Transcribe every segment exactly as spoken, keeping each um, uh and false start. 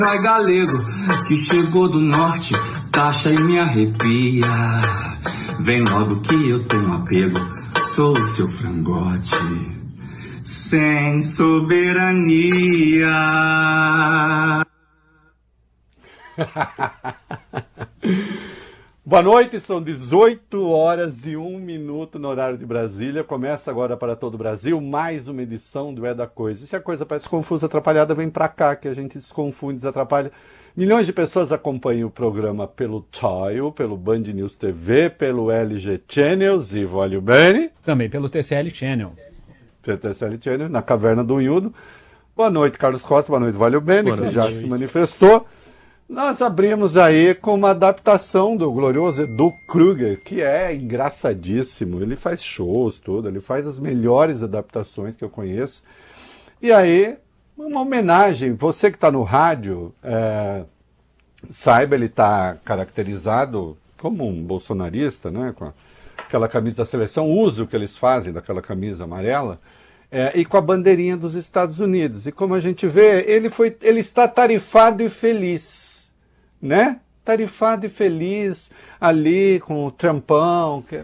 É galego que chegou do norte, taxa e me arrepia. Vem logo que eu tenho apego, sou o seu frangote, sem soberania. Boa noite, são dezoito horas e um minuto no horário de Brasília. Começa agora para todo o Brasil mais uma edição do É da Coisa. E se a coisa parece confusa, atrapalhada, vem pra cá que a gente desconfunde, desatrapalha. Milhões de pessoas acompanham o programa pelo Tile, pelo Band News T V, pelo L G Channels e Vale bene. Também pelo T C L Channel. Pelo T C L Channel, na Caverna do Unhudo. Boa noite, Carlos Costa. Boa noite, Vale bene, que já se manifestou. Nós abrimos aí com uma adaptação do glorioso Edu Kruger, que é engraçadíssimo. Ele faz shows, tudo, ele faz as melhores adaptações que eu conheço. E aí, uma homenagem. Você que está no rádio, é, saiba, ele está caracterizado como um bolsonarista, né, com aquela camisa da seleção, o uso que eles fazem daquela camisa amarela. É, e com a bandeirinha dos Estados Unidos. E como a gente vê, ele, foi, ele está tarifado e feliz. Né? Tarifado e feliz ali com o Trumpão, que,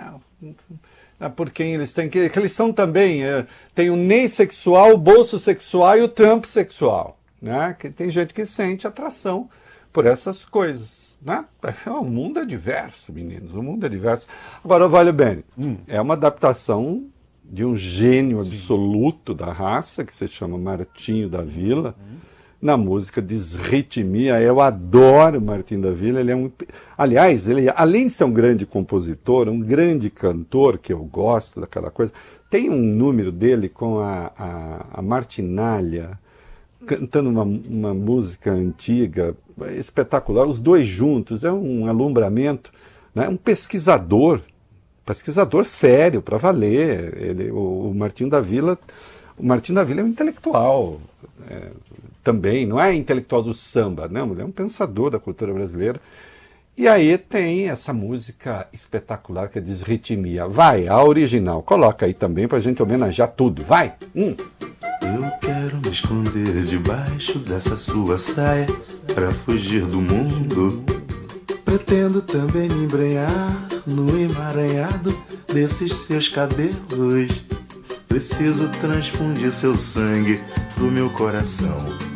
não, por quem eles têm, que, que eles são também, é, tem o Ney sexual, o bolso sexual e o Trump sexual, né? Que tem gente que sente atração por essas coisas, né? O mundo é diverso, meninos, o mundo é diverso. Agora, Vale bene, hum. é uma adaptação de um gênio absoluto da raça, que se chama Martinho da Vila, hum. na música Desritmia. Eu adoro Martinho da Vila. Ele é um, aliás, ele, além de ser um grande compositor, um grande cantor, que eu gosto daquela coisa, tem um número dele com a, a, a Martinalha, cantando uma, uma música antiga, espetacular, os dois juntos, é um alumbramento, né? Um pesquisador, pesquisador sério, para valer. Ele, o, o Martinho da Vila, o Martinho da Vila é um intelectual, é, também, não é intelectual do samba, não, ele é um pensador da cultura brasileira. E aí tem essa música espetacular que é Desritmia. Vai, a original, coloca aí também pra gente homenagear tudo, vai! Hum. Eu quero me esconder debaixo dessa sua saia pra fugir do mundo. Pretendo também me embrenhar no emaranhado desses seus cabelos. Preciso transfundir seu sangue pro meu coração.